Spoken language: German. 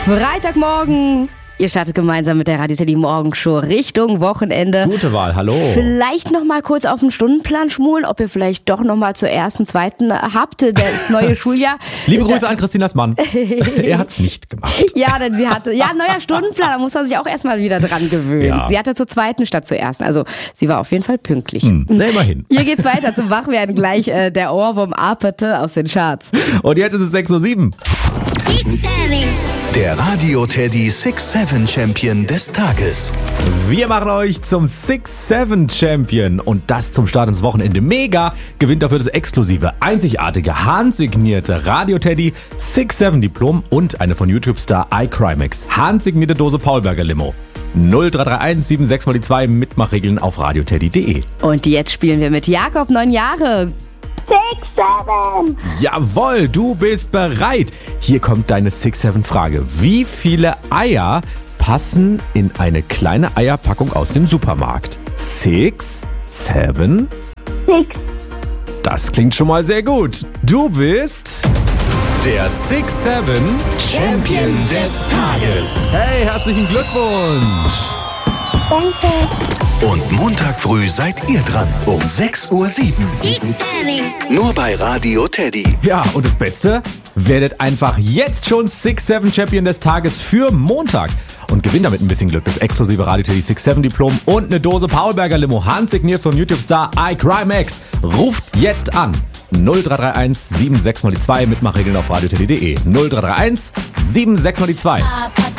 Freitagmorgen. Ihr startet gemeinsam mit der Radio Teddy Morgenshow Richtung Wochenende. Gute Wahl, hallo. Vielleicht noch mal kurz auf den Stundenplan schmulen, ob ihr vielleicht doch noch mal zur ersten, zweiten habt, das neue Schuljahr. Liebe Grüße an Christinas Mann. Er hat's nicht gemacht. Ja, denn sie hatte, neuer Stundenplan, da muss man sich auch erstmal wieder dran gewöhnen. Ja. Sie hatte zur zweiten statt zur ersten, also sie war auf jeden Fall pünktlich. Immerhin. Hier geht's weiter zum Wachwerden gleich, der Ohrwurm Apete aus den Charts. Und jetzt ist es 6:07 Uhr. Der Radio Teddy 6-7 Champion des Tages. Wir machen euch zum 6-7 Champion und das zum Start ins Wochenende. Mega gewinnt dafür das exklusive, einzigartige, handsignierte Radio Teddy 6-7 Diplom und eine von YouTube-Star iCrimex handsignierte Dose Paulberger Limo. 0331 76 mal die 2 Mitmachregeln auf radioteddy.de. Und jetzt spielen wir mit Jakob, 9 Jahre. 6-7. Jawohl, du bist bereit. Hier kommt deine 6-7-Frage. Wie viele Eier passen in eine kleine Eierpackung aus dem Supermarkt? 6, 7? 6. Das klingt schon mal sehr gut. Du bist der 6-7 Champion des Tages. Hey, herzlichen Glückwunsch. Danke. Und Montag früh seid ihr dran um 6:07 Uhr. 6-7. Nur bei Radio Teddy. Ja, und das Beste? Werdet einfach jetzt schon 6-7 Champion des Tages für Montag und gewinnt damit ein bisschen Glück. Das exklusive Radio Teddy 6-7 Diplom und eine Dose Paulberger Limo, handsigniert vom YouTube-Star iCrimex. Ruft jetzt an. 0331 76 mal die 2 Mitmachregeln auf radioteddy.de. 0331 76 mal die 2.